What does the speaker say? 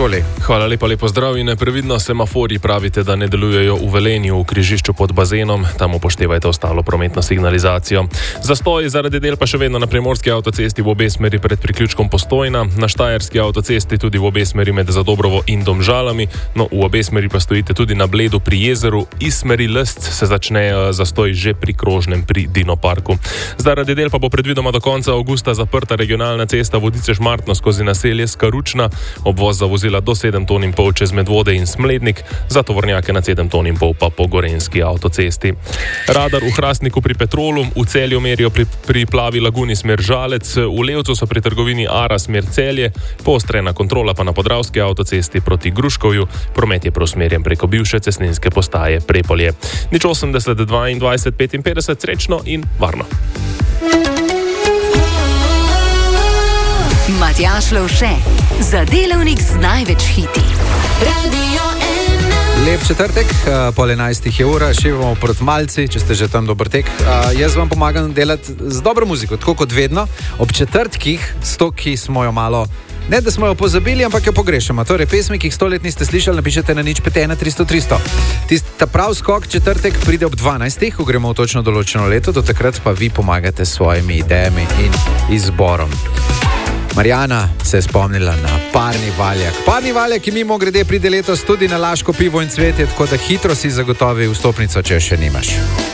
izvoli. Hvala lepa, lepo zdrav in previdno. Semaforji pravite, da ne delujejo v Velenju, v križišču pod bazenom. Tam upoštevajte ostalo prometno signalizacijo. Zastoj zaradi del pa še vedno na primorski avtocesti v obe smeri pred priključkom Postojna, na štajerski avtocesti tudi v obe smeri med Zadobrovo in Domžalami, no v obe smeri pa stojite tudi na Bledu pri jezeru. Iz smeri Lest se začne zastoj že pri krožnem pri Dinoparku. Zaradi del pa bo predvidoma do konca avgusta zaprta regionalna cesta Vodice-Šmartno skozi naselje Skaručna, obvoz za vozila do 7,5 ton čez Medvode in Smlednik, za tovornjake na 7,5 ton pa po gorenjski avtocesti. Radar v Hrastniku pri Petrolu, v Celju merijo pri Plavi laguni smer Žalec, v Levcu so pri trgovini Ara smer Celje, poostrena kontrola pa na Podravski avtocesti proti Gruškovju, promet je preusmerjen preko bivše cestninske postaje Prepolje. 080 22 55, srečno in varno. Matjaž Lovše, za delavnik z največ hiti. Lep četrtek, pol 11 je ura, šivamo proti Malci, če ste že tam dober tek. Jaz vam pomagam delati z dobro muziko, tako kot vedno. Ob četrtkih, ki smo jo malo, ne da smo jo pozabili, ampak jo pogrešamo. Torej, pesmi, ki jih 100 let niste slišali, napišete na 051 300 300. Ta prav skok četrtek pride ob 12, ko gremo v točno določeno leto, do takrat pa vi pomagate s svojimi idejami in izborom. Marjana se je spomnila na Parni valjak. Parni valjak, ki mimo grede pride letos tudi na Laško pivo in cvetje, tako da hitro si zagotovi vstopnico, če še nimaš.